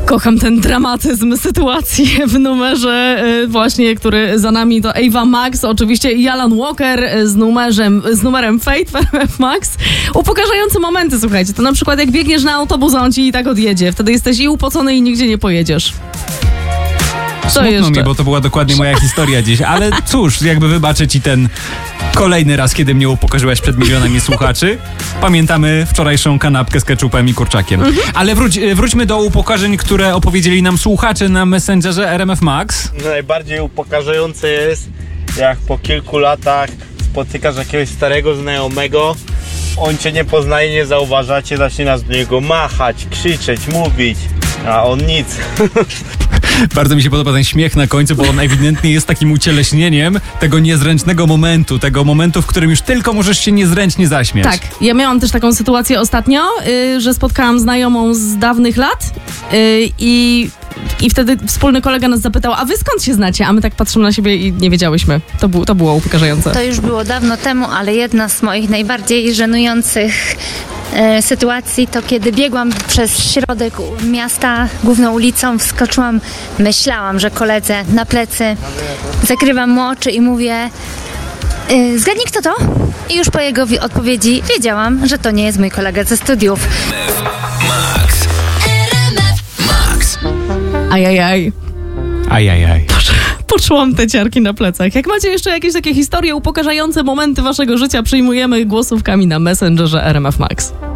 Kocham ten dramatyzm sytuacji w numerze właśnie, który za nami to Ava Max, oczywiście i Alan Walker z numerem Fate w RMF Max. Upokarzające momenty, słuchajcie, to na przykład jak biegniesz na autobus, a on ci i tak odjedzie. Wtedy jesteś i upocony i nigdzie nie pojedziesz. Smutno mi, bo to była dokładnie moja historia dziś, ale cóż, jakby wybaczę ci ten kolejny raz, kiedy mnie upokorzyłaś przed milionami słuchaczy. Pamiętamy wczorajszą kanapkę z keczupem i kurczakiem. Ale wróćmy do upokarzeń, które opowiedzieli nam słuchacze na Messengerze RMF Max. Najbardziej upokarzające jest, jak po kilku latach spotykasz jakiegoś starego znajomego, on cię nie poznaje, nie zauważacie, zaczynasz do niego machać, krzyczeć, mówić, a on nic. Bardzo mi się podoba ten śmiech na końcu, bo on ewidentnie jest takim ucieleśnieniem tego niezręcznego momentu, tego momentu, w którym już tylko możesz się niezręcznie zaśmiać. Tak, ja miałam też taką sytuację ostatnio, że spotkałam znajomą z dawnych lat i wtedy wspólny kolega nas zapytał, a wy skąd się znacie? A my tak patrzymy na siebie i nie wiedziałyśmy. To było upokarzające. To już było dawno temu, ale jedna z moich najbardziej żenujących sytuacji to kiedy biegłam przez środek miasta główną ulicą, myślałam, że koledze na plecy, zakrywam mu oczy i mówię: zgadnij kto to? I już po jego odpowiedzi wiedziałam, że to nie jest mój kolega ze studiów. Max. Max. Ajajaj. Ajajaj. Poczułam te ciarki na plecach. Jak macie jeszcze jakieś takie historie, upokarzające momenty waszego życia, przyjmujemy głosówkami na Messengerze RMF Max.